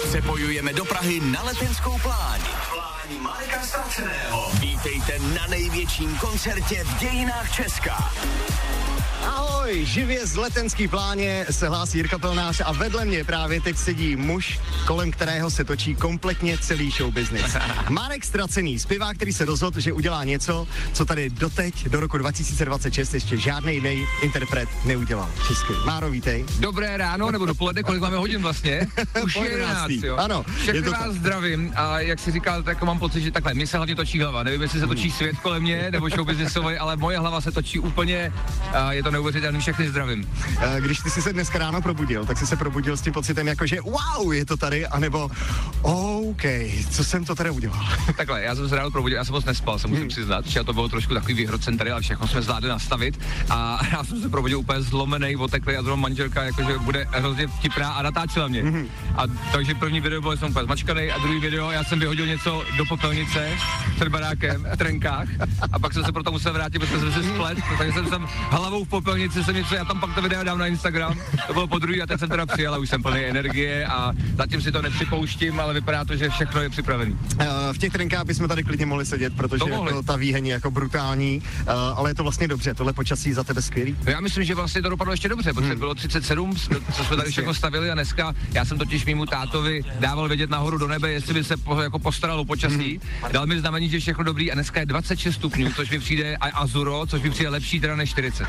Přepojujeme do Prahy na Letenskou pláň. Pláň Mareka Straceného. Vítejte na největším koncertě v dějinách Česka. Ahoj, živě z Letenský pláně se hlásí Jirka Pelnář a vedle mě právě teď sedí muž, kolem kterého se točí kompletně celý show business. Marek Stracený, zpěvák, který se rozhodl, že udělá něco, co tady doteď, do roku 2026, ještě žádný jiný interpret neudělal. Česky. Máro, vítej. Dobré ráno, nebo dopoledne, kolik máme hodin vlastně? Už je 11, jo. Ano. Všechny vás zdravím a jak si říkal, tak mám pocit, že takhle, mě se hlavně točí hlava. Nevím, jestli se točí svět kolem mě, nebo show businessový, ale moje hlava se točí úplně, je to neuvěřitelný, všechny zdravím. Když ty jsi se dneska ráno probudil, tak jsi se probudil s tím pocitem jako, že wow, je to tady, anebo OK, co jsem to tady udělal? Takhle, já jsem se ráno probudil, já jsem moc nespal, se musím přiznat, že to bylo trošku takový vyhrocen tady, ale všechno jsme zvládli nastavit a já jsem se probudil úplně zlomený, oteklý a zrovna manželka jakože bude hrozně vtipná a natáčela mě. A takže první video bylo, že jsem úplně zmačkanej a druhý video, já jsem vyhodil něco do popelnice před barákem v trenkách a pak jsem se proto musel vrátit, protože jsem se splet, takže jsem tam hlavou v popelnici jsem něco, já tam pak to video dám na Instagram, to bylo po druhý a teď jsem teda přijel a už jsem plný energie a zatím si to nepřipouštím, ale vypadá to, že všechno je připravené. V těch trenkách bychom tady klidně mohli sedět, protože to ta výheň je jako brutální, ale je to vlastně dobře, tohle počasí za tebe skvělý. Já myslím, že vlastně to dopadlo ještě dobře, protože bylo 37, co jsme tady všechno stavili a dneska já jsem totiž mému tátovi dával vědět nahoru do nebe, jestli by se jako postaralo počasí. Dal mi znamení, že všechno dobrý a dneska je 26 stupňů, což mi přijde azuro, což mi přijde lepší teda než 40.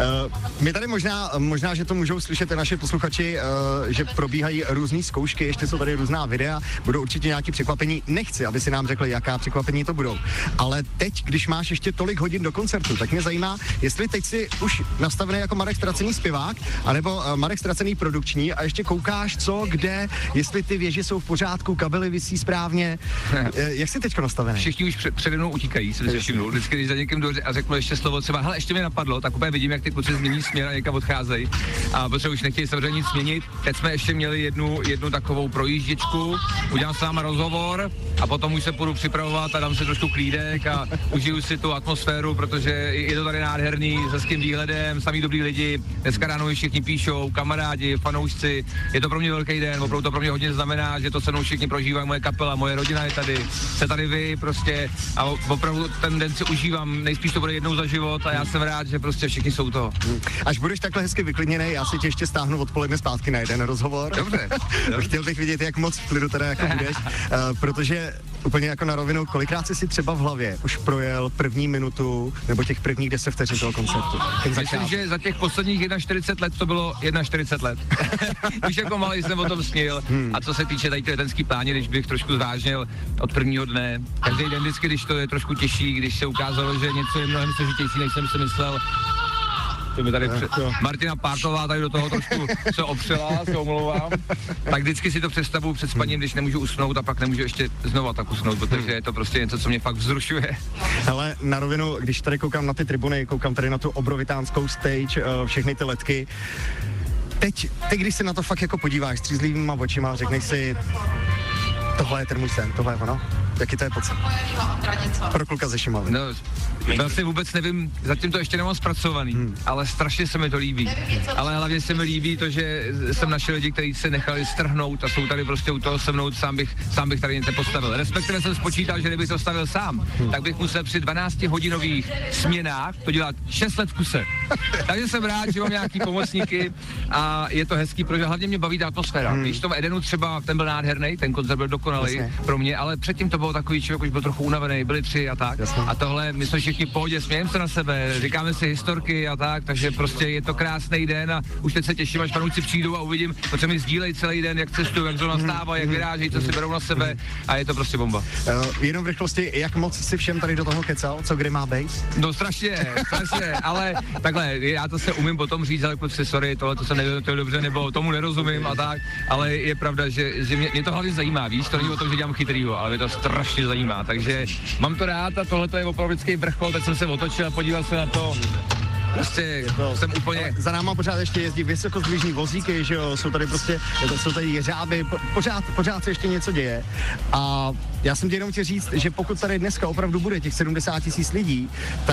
My tady možná, že to můžou slyšet naši posluchači, že probíhají různé zkoušky, ještě jsou tady různá videa, budou určitě nějaké překvapení. Nechci, aby si nám řekli, jaká překvapení to budou. Ale teď, když máš ještě tolik hodin do koncertu, tak mě zajímá, jestli teď si už nastavený jako Marek Stracený zpěvák, anebo Marek Stracený produkční a ještě koukáš co, kde, jestli ty věže jsou v pořádku, kabely visí správně. Jak jsi teďko nastavený? Všichni už přede mnou utíkají, jsem si všimnul. Vždycky, když za někým jdu a řeknu ještě slovo třeba, hele, ještě mi napadlo, tak úplně vidím, jak ty kluci změní směr a někam odcházejí. A protože už nechtějí samozřejmě nic změnit. Teď jsme ještě měli jednu takovou projížděčku, udělám s váma rozhovor a potom už se půjdu připravovat a dám si trošku klídek a užiju si tu atmosféru, protože je to tady nádherný, s hezkým výhledem, samý dobrý lidi. Dneska ráno všichni píšou, kamarádi, fanoušci. Je to pro mě velký den, opravdu to pro mě hodně znamená, že to se mnou všichni prožívají, moje kapela, moje rodina je tady, jste tady vy prostě a opravdu ten den si užívám, nejspíš to bude jednou za život a já jsem rád, že prostě všichni jsou to. Až budeš takhle hezky vyklidněnej, já si tě ještě stáhnu odpoledne zpátky na jeden rozhovor. Dobře. Chtěl bych vidět, jak moc v klidu teda jako budeš, protože úplně jako na rovinu, kolikrát jsi si třeba v hlavě už projel první minutu nebo těch prvních 10 vteřin toho koncertu? Myslím, že za těch posledních 41 let to bylo 41 let. Už jako malý jsem o tom snil. A co se týče tady Letenský pláně, když bych trošku zvážnil od prvního dne, každý den vždycky, když to je trošku těžší, když se ukázalo, že něco je mnohem složitější, než jsem si myslel. To mi tady Martina Pártová tady do toho trošku se opřela, se omlouvám. Tak vždycky si to představuju před spaním, když nemůžu usnout a pak nemůžu ještě znova tak usnout, protože je to prostě něco, co mě fakt vzrušuje. Hele, na rovinu, když tady koukám na ty tribuny, koukám tady na tu obrovitánskou stage, všechny ty letky. Teď, když se na to fakt jako podíváš střízlivýma očima, řekneš si, tohle je ten můj sen, tohle je ono. Jaký to je pocit? Pro kluka ze Šumavy. No, vlastně vůbec nevím, zatím to ještě nemám zpracovaný, ale strašně se mi to líbí. Ale hlavně se mi líbí to, že jsem našel lidi, kteří se nechali strhnout a jsou tady prostě u toho se mnou, sám bych tady něco postavil. Respektive jsem spočítal, že kdybych to stavil sám, tak bych musel při 12hodinových směnách to dělat 6 let v kuse. Takže jsem rád, že mám nějaký pomocníky a je to hezký, protože hlavně mě baví ta atmosféra. Když v tom Edenu třeba, ten byl nádherný, ten koncert byl dokonalý pro mě, ale předtím to bylo takový člověk, už byl trochu unavený, byli 3 a tak. Jasně. A tohle, my jsme všichni v pohodě, smějeme se na sebe, říkáme si historky a tak, takže prostě je to krásný den a už teď se těším, až fanoušci přijdou a uvidím, protože mi sdílejí celý den, jak cestují, jak to nastávají, jak vyrážejí, co si berou na sebe a je to prostě bomba. Jenom v rychlosti, jak moc si všem tady do toho kecal, co kde má být? No strašně, ale takhle, já to se umím potom říct, ale kluci, sorry, tohle to se nevěděl dobře, nebo tomu nerozumím a tak, ale je pravda, že mě to hlavně zajímá, víš, to není o tom, že dělám chytrýho, ale mě to strašně zajímá, takže mám to rád a tohle to je opravdu vždycky vrchol, teď jsem se otočil a podíval se na to. Prostě jsem úplně... Za náma pořád ještě jezdí vysokozdvižní vozíky, že jo, jsou tady prostě, jsou tady jeřáby, pořád se ještě něco děje. A já jsem ti jenom chtěl říct, že pokud tady dneska opravdu bude těch 70 000 lidí,